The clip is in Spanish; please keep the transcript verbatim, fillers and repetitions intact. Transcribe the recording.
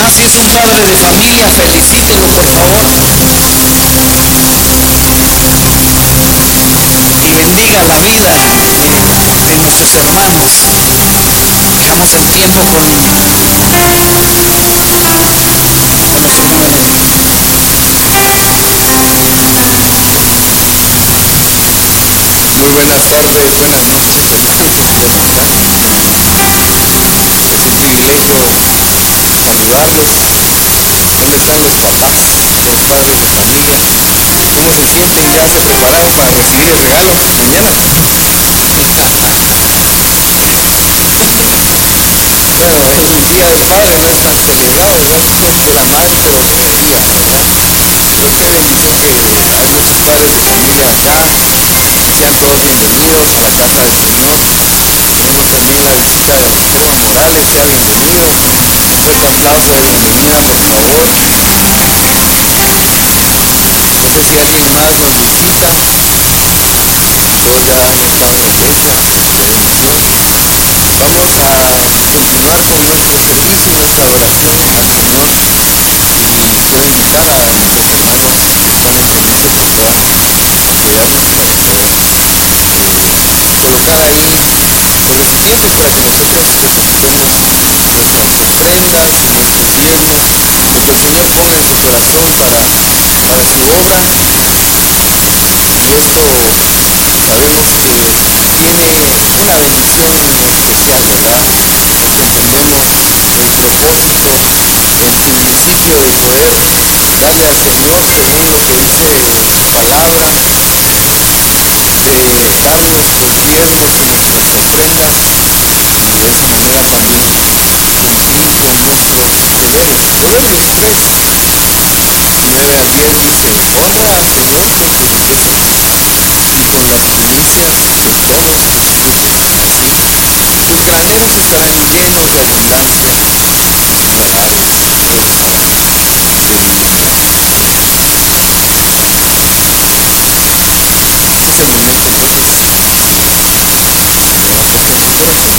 Si es un padre de familia, felicítelo por favor y bendiga la vida de, de nuestros hermanos. Dejamos el tiempo con, con los jóvenes. Muy buenas tardes, buenas noches, hermano. Dios te bendiga. Es un privilegio saludarlos. ¿Dónde están los papás, los padres de familia? ¿Cómo se sienten? ¿Ya se prepararon para recibir el regalo mañana? Bueno, el Día del Padre no es tan celebrado, ¿verdad? Es de la madre, pero debería, ¿verdad? Pero qué bendición que hay muchos padres de familia acá. Sean todos bienvenidos a la casa del Señor. Tenemos también la visita de Esteban Morales, sea bienvenido. Un fuerte aplauso de bienvenida, por favor. No sé si alguien más nos visita. Todos ya han estado en la iglesia. Qué bendición. Vamos a continuar con nuestro servicio, nuestra adoración al Señor. Y quiero invitar a nuestros hermanos, permanentemente que puedan apoyarnos para poder eh, colocar ahí los recipientes para que nosotros depositemos nuestras ofrendas, nuestros diezmos, lo que el Señor ponga en su corazón para, para su obra. Y esto sabemos que tiene una bendición especial, ¿verdad? Porque entendemos el propósito, el principio de poder darle al Señor según lo que dice su palabra, de dar nuestros diezmos y nuestras ofrendas y de esa manera también cumplir con nuestros deberes. Proverbios tres nueve al diez dice, honra al Señor con tus riquezas y con las primicias de todos tus frutos, ¿sí? Y tus graneros estarán llenos de abundancia y tus lagares rebosarán de divinidad. Es el momento entonces de darle bendición al Señor.